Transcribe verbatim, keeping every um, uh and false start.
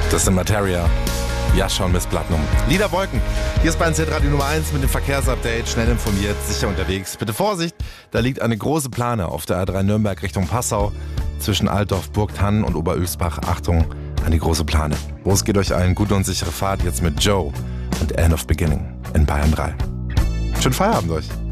Das sind Materia. Jascha und Miss Platinum. Liederwolken. Hier ist Bayern Z Radio Nummer eins mit dem Verkehrsupdate. Schnell informiert, sicher unterwegs. Bitte Vorsicht, da liegt eine große Plane auf der A drei Nürnberg Richtung Passau. Zwischen Altdorf, Burgthann und Oberölsbach. Achtung an die große Plane. Los, geht euch allen gute und sichere Fahrt jetzt mit Joe und End of Beginning in Bayern drei. Schönen Feierabend euch.